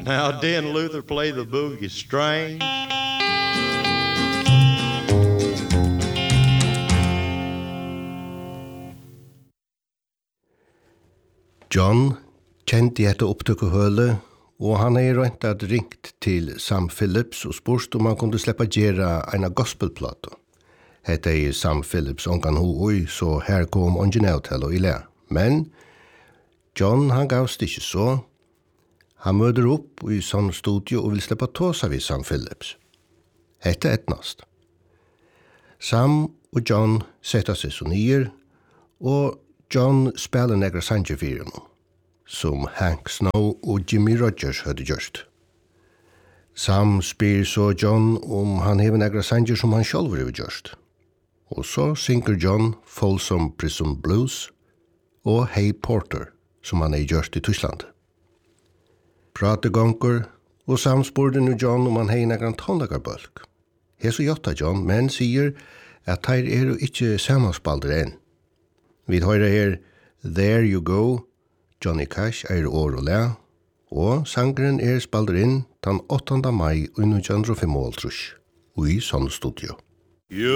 Now didn't Luther play the boogie string? John kjente etter opptøkkehøle, og han rønt at ringt til Sam Phillips og spurst om han kunne slippe gjøre en gospelplate. Hette Sam Phillips ongan hui, så her kom ungen til og ille. Men John han gavst ikke så. Han møter opp i sånn studio og vil slippe tåsa vid Sam Phillips. Hette etnast. Sam og John setter seg så nyer, og John spelar några sanger för honom, som Hank Snow och Jimmy Rogers hade gjort. Sam spyr så John om han hever några sanger som han själv hade gjort. Och så synger John Folsom Prison Blues och Hey Porter, som han gjort i Tyskland. Prater gånger, och Sam spurte nu John om han hei några tonlagarbölk. Så jotta John, men sier at her jo ikke sammanspalder enn. Vi hører her There You Go, Johnny Cash år og le, og sangren spalder inn den 8. mai 1985 i sånn studio.